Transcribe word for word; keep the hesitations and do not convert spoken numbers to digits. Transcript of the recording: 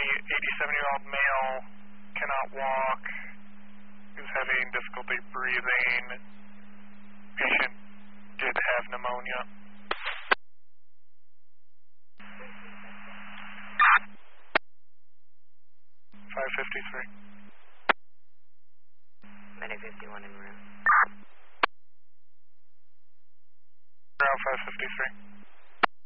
eighty-seven-year-old male cannot walk, is having difficulty breathing. Patient did have pneumonia. five fifty-three. Medic fifty-one in room. Ground five fifty-three.